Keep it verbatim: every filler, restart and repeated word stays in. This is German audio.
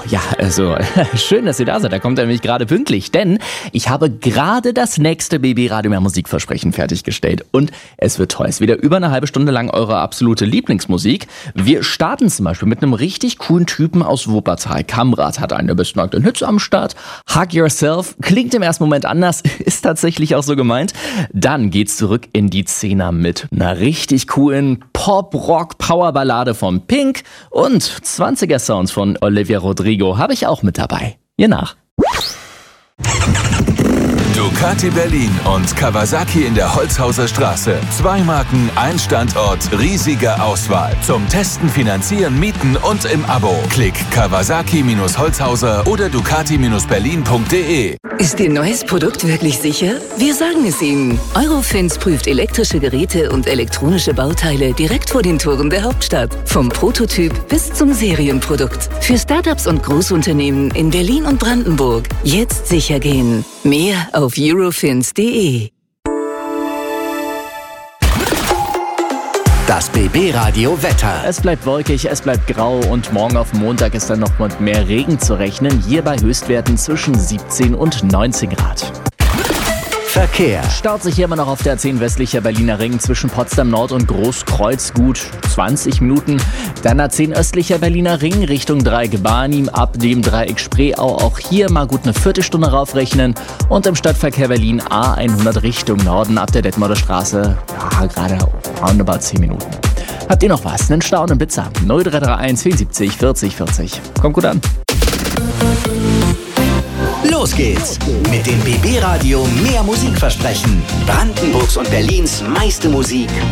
Ja, also schön, dass ihr da seid. Da kommt er nämlich gerade pünktlich, denn ich habe gerade das nächste B B Radio Mehr Musikversprechen fertiggestellt und es wird toll. Es ist wieder über eine halbe Stunde lang eure absolute Lieblingsmusik. Wir starten zum Beispiel mit einem richtig coolen Typen aus Wuppertal. Kamrat hat einen der besten aktuellen Hits am Start. Hug Yourself klingt im ersten Moment anders, ist tatsächlich auch so gemeint. Dann geht's zurück in die Zehner mit einer richtig coolen Pop-Rock-Power-Ballade von Pink und zwanziger Sounds von Olivia Rodrigo habe ich auch mit dabei. Hier nach. Ducati Berlin und Kawasaki in der Holzhauser Straße. Zwei Marken, ein Standort, riesige Auswahl. Zum Testen, Finanzieren, Mieten und im Abo. Klick Kawasaki-Holzhauser oder Ducati Berlin punkt de. Ist Ihr neues Produkt wirklich sicher? Wir sagen es Ihnen. Eurofins prüft elektrische Geräte und elektronische Bauteile direkt vor den Toren der Hauptstadt. Vom Prototyp bis zum Serienprodukt. Für Startups und Großunternehmen in Berlin und Brandenburg. Jetzt sicher gehen. Mehr auf eurofins punkt de. Das B B Radio Wetter. Es bleibt wolkig, es bleibt grau und morgen auf Montag ist dann noch mit mehr Regen zu rechnen. Hier bei Höchstwerten zwischen siebzehn und neunzehn Grad. Verkehr. Staut sich hier immer noch auf der A zehn westlicher Berliner Ring zwischen Potsdam Nord und Großkreuz gut zwanzig Minuten. Dann A zehn östlicher Berliner Ring Richtung Dreieck Barnim ab dem Dreieck Spreeau. Auch hier mal gut eine Viertelstunde raufrechnen. Und im Stadtverkehr Berlin A hundert Richtung Norden ab der Detmolder Straße. Ja, gerade roundabout zehn Minuten. Habt ihr noch was? Einen Stau und einen Blitzer? null drei drei eins vierundsiebzig vierzig vierzig. Kommt gut an. Los geht's mit dem B B Radio Mehr Musikversprechen. Brandenburgs und Berlins meiste Musik